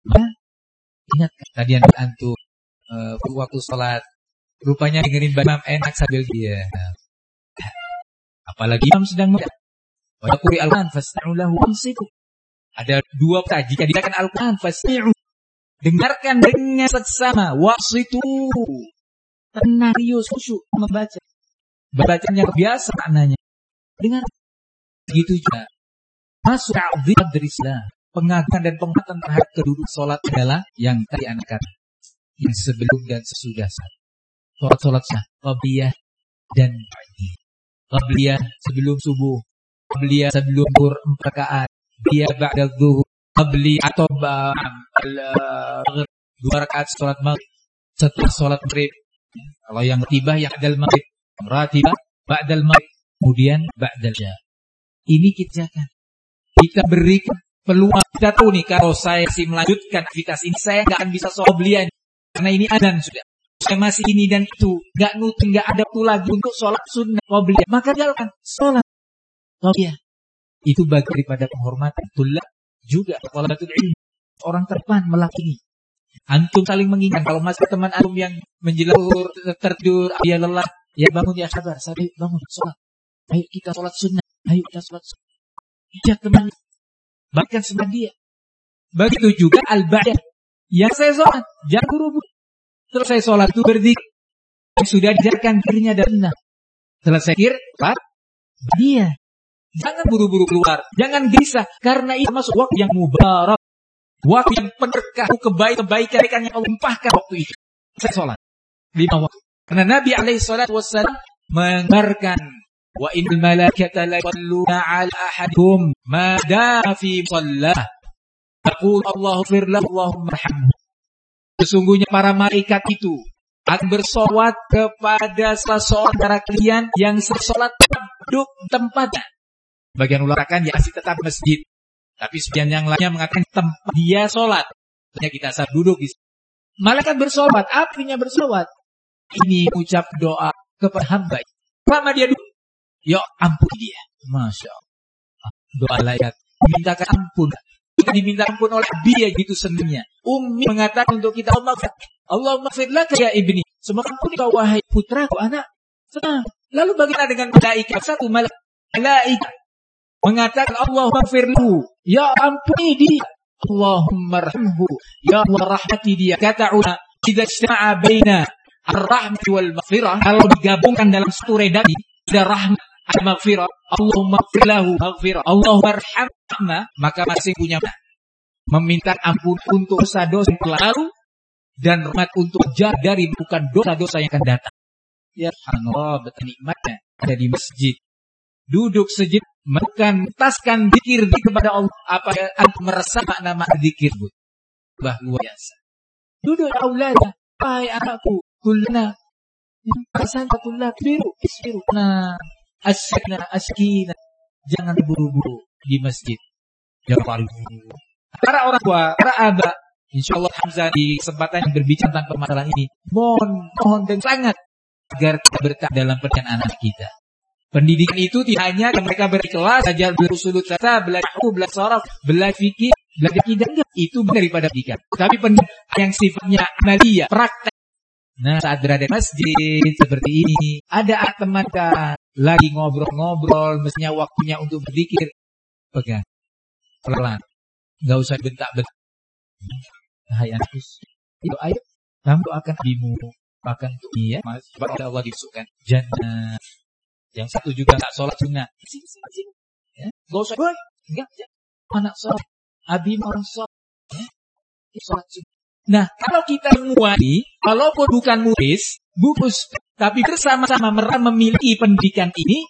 Nah, ingat tadi antum waktu sholat, rupanya dengerin imam enak sambil dia. Apalagi imam sedang muda. Wa yaqri al-Qur'an fastami'u lahu ansitu. Ada dua kata, jika dibacakan Al-Qur'an fastami'u, dengarkan dengan seksama, wasitu, tenang, rius, khusyuk membaca. Bacaan yang biasa maknanya. Dengar. Begitu juga. Masuk ta'zim ad-Islam. Pengagungan dan penghormatan terhadap kedudukan sholat adalah yang tadi anak kata. Yang sebelum dan sesudah sholat. Sholat sah. Qabliyah dan ba'diyah. Qabliyah sebelum subuh. Qabliyah sebelum zuhur 4 rakaat. Qabliyah ba'da zuhur. Qabliyah atau 2 rakaat sholat maghrib. Setelah sholat maghrib. Kalau yang ratibah yang adal maghrib. Ratibah ba'dal maghrib. Kemudian ba'dal isya. Ini kita kan. Kita berikan peluang. Kita tahu nih, kalau saya masih melanjutkan aktivitas ini, saya nggak akan bisa sholat qabliyah. Karena ini adzan sudah. Saya masih ini dan itu. Nggak nutin, nggak ada waktu lagi untuk sholat sunnah qabliyah. Maka jalankan sholat qabliyah. Itu bagian daripada penghormatan. Itulah juga thalabatul ilmi. Orang terdepan melakukan ini. Antum saling mengingat. Kalau masih teman antum yang menjelang tertidur, dia lelah, ya bangun, ya sabar, bangun, sholat. Ayo kita sholat sunnah. Ayo kita sholat sunnah. Ya teman, bahkan sama dia. Begitu juga al-ba'dah. Yang saya sholat, jangan buru-buru. Terus saya sholat itu berzikir. Sudah diajarkan dirinya dan benar. Setelah saya kira, dia. Jangan buru-buru keluar. Jangan gelisah. Karena itu masuk waktu yang mubarak. Waktu yang penerkah. Kebaikan yang Allah limpahkan waktu itu. Saya sholat 5 waktu. Karena Nabi SAW mengabarkan, wa innal malaikata la yusalluna 'ala ahadikum ma dama fi shalah. Yaqul Allahu fir lahu Allahumma arhamhu. Sesungguhnya para malaikat itu akan bersolawat kepada salah seorang antara kalian yang sholat duduk tempatnya. Bagian ulama kan dia masih tetap masjid. Tapi sebagian yang lainnya mengatakan tempat dia sholat. Tentunya kita saat duduk di malaikat bersolawat. Artinya bersolawat. Ini ucap doa kepada hamba. Lama dia duduk. Ya ampuni dia. Masya Allah. Doa malaikat. Mintakan ampun. Kita diminta ampun oleh dia gitu senangnya. Ummi mengatakan untuk kita, Allahumma fir laka ya ibni. Semoga ampun kau wahai putraku, anak. Senang. Lalu bagaimana dengan malaikat? Satu malaikat mengatakan Allahumma fir lahu. Ya ampuni dia. Allahumma arhamhu. Ya Allah rahmati dia. Kata'una idza ijtama'a baina ar-rahmati wal maghfirah. Kalau digabungkan dalam satu redaksi, ada rahmat, ada maghfirah. Allahumma fir lahu maghfirah. Allahumma arhamna. Maka masing punya meminta ampun untuk dosa-dosa yang lalu dan rahmat untuk jauh dari bukan dosa-dosa yang akan datang. Ya Allah, betapa nikmatnya ada di masjid. Duduk sejenak, mentaskan zikir kepada Allah. Apa antum merasa makna zikir? Luar biasa. Duduk aulada, hai anakku, kullana sanatullah isbiru. Nah, askina. Jangan buru-buru di masjid. Jangan buru-buru. Para orang tua, para aba, insyaallah Hamzah di kesempatan yang berbicara tentang permasalahan ini, mohon dan sangat agar kita bertahan dalam pendidikan anak kita. Pendidikan itu tidak hanya mereka berikhlas, belajar berusulut kata, belajar sorof, belajar fikih, belajar akidah, itu daripada pendidikan. Tapi pendidikan yang sifatnya amaliyah, praktek. Nah, saat berada di masjid seperti ini, ada teman lagi ngobrol-ngobrol, mestinya waktunya untuk berzikir. Pegang, pelan, nggak usah bentak-bentak. Hai anakku, ayo, kamu doakan ibumu, bahkan untuk dia, pada Allah disukai jannah. Yang satu juga tak sholat sunnah. Sini. Ya, gak usah, boy. Enggak, anak sholat. Abi orang sholat. Ya, sholat sunnah. Nah, kalau kita semua ini, walaupun bukan murid, tapi bersama-sama memiliki pendidikan ini,